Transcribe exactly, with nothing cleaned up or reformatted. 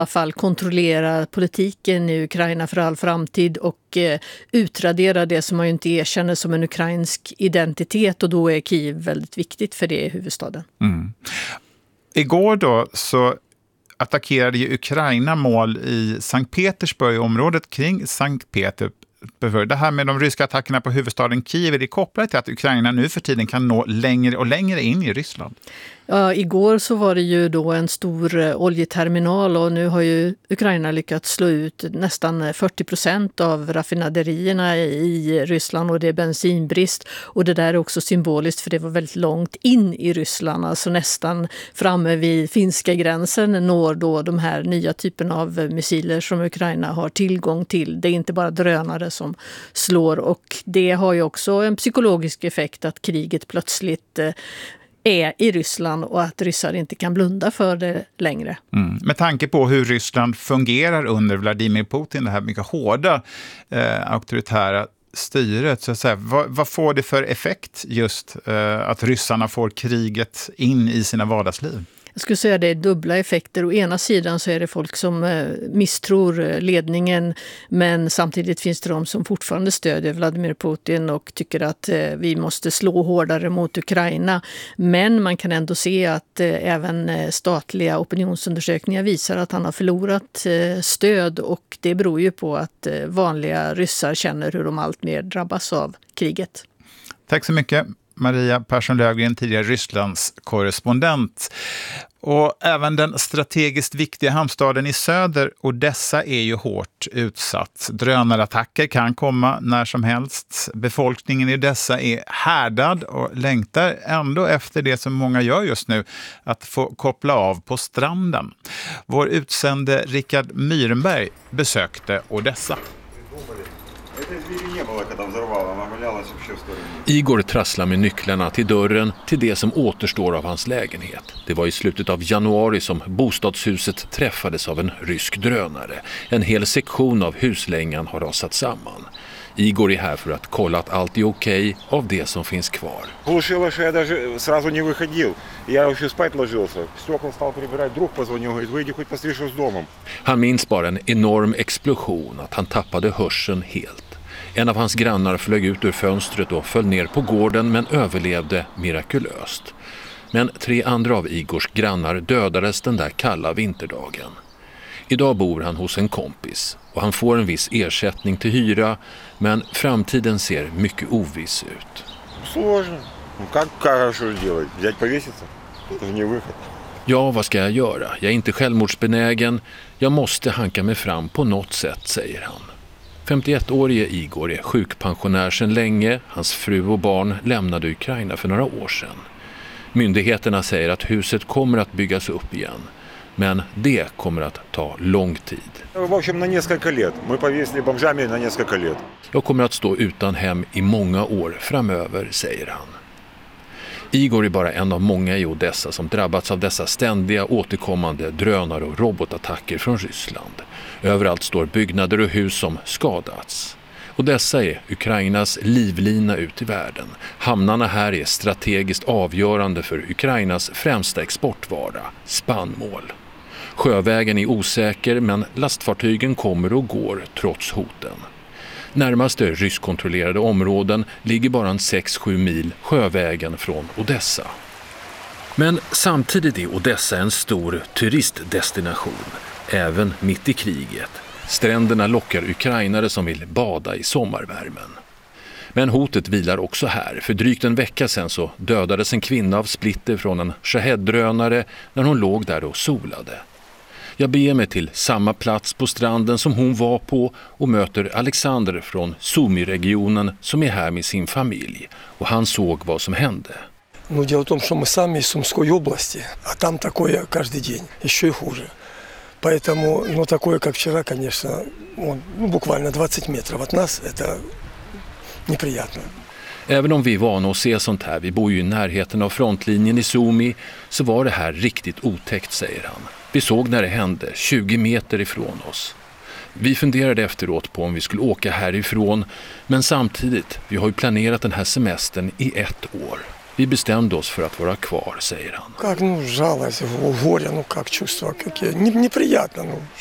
alla fall kontrollera politiken i Ukraina för all framtid och eh, utradera det som man ju inte erkänner som en ukrainsk identitet, och då är Kiev väldigt viktigt för det, huvudstaden. Mm. Igår då så attackerade ju Ukraina mål i Sankt Petersburg, området kring Sankt Petersburg. Det här med de ryska attackerna på huvudstaden Kiev, är det kopplat till att Ukraina nu för tiden kan nå längre och längre in i Ryssland? Ja, igår så var det ju då en stor oljeterminal, och nu har ju Ukraina lyckats slå ut nästan fyrtio procent av raffinaderierna i Ryssland, och det är bensinbrist. Och det där är också symboliskt, för det var väldigt långt in i Ryssland, alltså nästan framme vid finska gränsen når då de här nya typerna av missiler som Ukraina har tillgång till. Det är inte bara drönare som slår, och det har ju också en psykologisk effekt att kriget plötsligt är i Ryssland och att ryssar inte kan blunda för det längre. Mm. Med tanke på hur Ryssland fungerar under Vladimir Putin, det här mycket hårda eh, auktoritära styret, så att säga, vad, vad får det för effekt just eh, att ryssarna får kriget in i sina vardagsliv? Jag skulle säga att det är dubbla effekter. Å ena sidan så är det folk som misstror ledningen, men samtidigt finns det de som fortfarande stödjer Vladimir Putin och tycker att vi måste slå hårdare mot Ukraina. Men man kan ändå se att även statliga opinionsundersökningar visar att han har förlorat stöd, och det beror ju på att vanliga ryssar känner hur de allt mer drabbas av kriget. Tack så mycket, Maria Persson Löfgren, tidigare Rysslands korrespondent. Och även den strategiskt viktiga hamnstaden i söder, Odessa, är ju hårt utsatt. Drönarattacker kan komma när som helst. Befolkningen i Odessa är härdad och längtar ändå efter det som många gör just nu, att få koppla av på stranden. Vår utsände Rickard Myrenberg besökte Odessa. Igor trasslar med nycklarna till dörren till det som återstår av hans lägenhet. Det var i slutet av januari som bostadshuset träffades av en rysk drönare. En hel sektion av huslängan har rasat samman. Igor är här för att kolla att allt är okej av det som finns kvar. Han minns bara en enorm explosion, att han tappade hörseln helt. En av hans grannar flög ut ur fönstret och föll ner på gården, men överlevde mirakulöst. Men tre andra av Igors grannar dödades den där kalla vinterdagen. Idag bor han hos en kompis och han får en viss ersättning till hyra, men framtiden ser mycket oviss ut. Ja, vad ska jag göra? Jag är inte självmordsbenägen. Jag måste hanka mig fram på något sätt, säger han. femtioett-årige Igor är sjukpensionär sedan länge. Hans fru och barn lämnade Ukraina för några år sedan. Myndigheterna säger att huset kommer att byggas upp igen. Men det kommer att ta lång tid. Jag kommer att stå utan hem i många år framöver, säger han. Igor är bara en av många i Odessa som drabbats av dessa ständiga återkommande drönare och robotattacker från Ryssland. Överallt står byggnader och hus som skadats. Odessa är Ukrainas livlina ut i världen. Hamnarna här är strategiskt avgörande för Ukrainas främsta exportvara, spannmål. Sjövägen är osäker, men lastfartygen kommer och går trots hoten. Närmaste ryskkontrollerade områden ligger bara en sex sju mil sjövägen från Odessa. Men samtidigt är Odessa en stor turistdestination, även mitt i kriget. Stränderna lockar ukrainare som vill bada i sommarvärmen. Men hotet vilar också här. För drygt en vecka sedan så dödades en kvinna av splitter från en Shahed-drönare när hon låg där och solade. Jag beger mig till samma plats på stranden som hon var på och möter Alexander från Sumy-regionen som är här med sin familj. Och han såg vad som hände. Ну, дело в том, что мы сами из Сумской области, а там такое каждый день, еще и хуже. Поэтому, ну, такое, как вчера, конечно, он, ну, буквально двадцать метров от нас, это неприятно. Även om vi är vana att se sånt här, vi bor ju i närheten av frontlinjen i Sumy, så var det här riktigt otäckt, säger han. Vi såg när det hände, tjugo meter ifrån oss. Vi funderade efteråt på om vi skulle åka härifrån, men samtidigt, vi har ju planerat den här semestern i ett år. Vi bestämde oss för att vara kvar, säger han. Как, ну, жалость, горе, ну, как чувства, какие, неприятно, ну,